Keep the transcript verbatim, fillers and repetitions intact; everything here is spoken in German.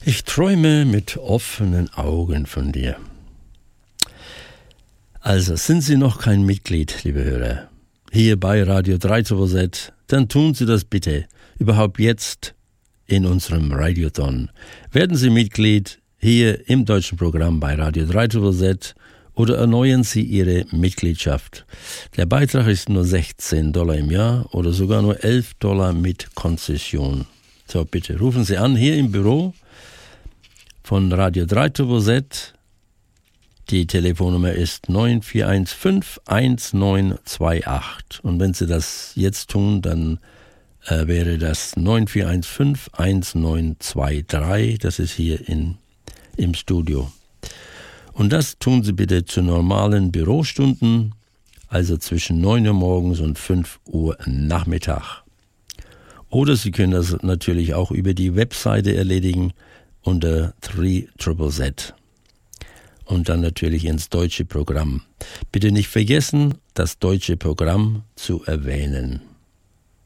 Ich träume mit offenen Augen von dir. Also, sind Sie noch kein Mitglied, liebe Hörer, hier bei Radio drei zwei Z, dann tun Sie das bitte, überhaupt jetzt in unserem Radiothon. Werden Sie Mitglied hier im deutschen Programm bei Radio drei zwei Z oder erneuern Sie Ihre Mitgliedschaft. Der Beitrag ist nur sechzehn Dollar im Jahr oder sogar nur elf Dollar mit Konzession. So, bitte rufen Sie an hier im Büro von Radio drei zwei Z. Die Telefonnummer ist neun vier eins fünf eins neun zwei acht. Und wenn Sie das jetzt tun, dann äh, wäre das neun vier eins fünf eins neun zwei drei. Das ist hier in, im Studio. Und das tun Sie bitte zu normalen Bürostunden, also zwischen neun Uhr morgens und fünf Uhr Nachmittag. Oder Sie können das natürlich auch über die Webseite erledigen unter drei Z Z. Und dann natürlich ins deutsche Programm. Bitte nicht vergessen, das deutsche Programm zu erwähnen.